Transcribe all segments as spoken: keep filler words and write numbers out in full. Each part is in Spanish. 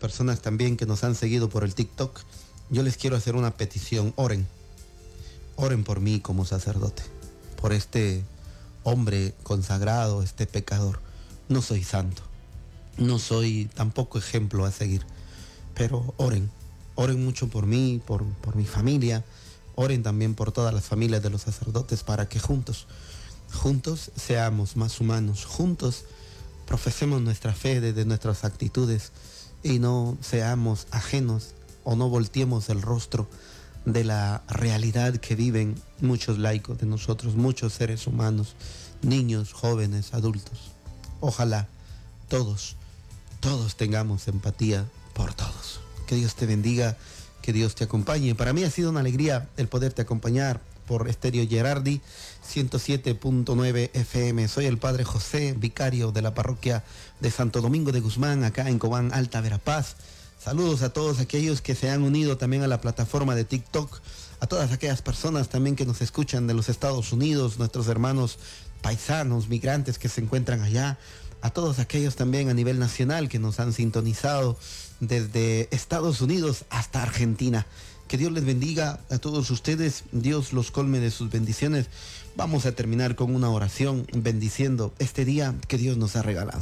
personas también que nos han seguido por el TikTok, yo les quiero hacer una petición. Oren. Oren por mí como sacerdote. Por este hombre consagrado, este pecador. No soy santo. No soy tampoco ejemplo a seguir. Pero oren. Oren mucho por mí, por, por mi familia. Oren también por todas las familias de los sacerdotes para que juntos, juntos seamos más humanos. Juntos profesemos nuestra fe desde nuestras actitudes y no seamos ajenos o no volteemos el rostro de la realidad que viven muchos laicos de nosotros, muchos seres humanos, niños, jóvenes, adultos. Ojalá todos, todos tengamos empatía por todos. Que Dios te bendiga, que Dios te acompañe. Para mí ha sido una alegría el poderte acompañar por Estéreo Gerardi ciento siete punto nueve F M. Soy el Padre José, vicario de la parroquia de Santo Domingo de Guzmán, acá en Cobán, Alta Verapaz. Saludos a todos aquellos que se han unido también a la plataforma de TikTok, a todas aquellas personas también que nos escuchan de los Estados Unidos, nuestros hermanos paisanos, migrantes que se encuentran allá, a todos aquellos también a nivel nacional que nos han sintonizado desde Estados Unidos hasta Argentina. Que Dios les bendiga a todos ustedes, Dios los colme de sus bendiciones. Vamos a terminar con una oración bendiciendo este día que Dios nos ha regalado.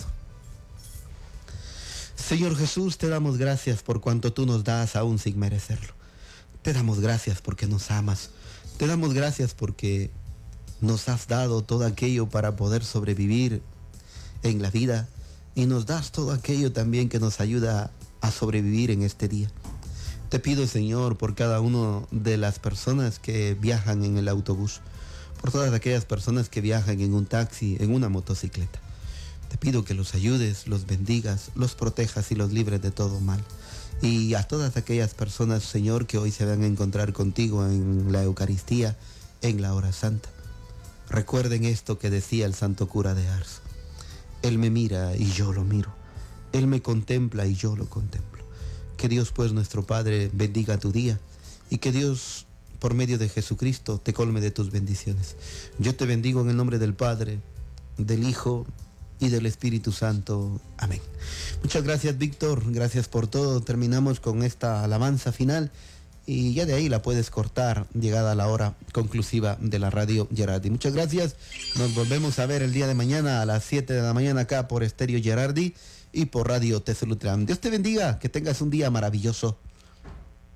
Señor Jesús, te damos gracias por cuanto tú nos das aún sin merecerlo. Te damos gracias porque nos amas. Te damos gracias porque nos has dado todo aquello para poder sobrevivir en la vida y nos das todo aquello también que nos ayuda a sobrevivir en este día. Te pido, Señor, por cada una de las personas que viajan en el autobús, por todas aquellas personas que viajan en un taxi, en una motocicleta. Te pido que los ayudes, los bendigas, los protejas y los libres de todo mal. Y a todas aquellas personas, Señor, que hoy se van a encontrar contigo en la Eucaristía, en la hora santa. Recuerden esto que decía el santo cura de Ars. Él me mira y yo lo miro. Él me contempla y yo lo contemplo. Que Dios, pues, nuestro Padre, bendiga tu día y que Dios, por medio de Jesucristo, te colme de tus bendiciones. Yo te bendigo en el nombre del Padre, del Hijo y del Espíritu Santo. Amén. Muchas gracias, Víctor. Gracias por todo. Terminamos con esta alabanza final y ya de ahí la puedes cortar llegada la hora conclusiva de la radio Gerardi. Muchas gracias. Nos volvemos a ver el día de mañana a las siete de la mañana acá por Estéreo Gerardi y por Radio Tezelutlán. Dios te bendiga, que tengas un día maravilloso.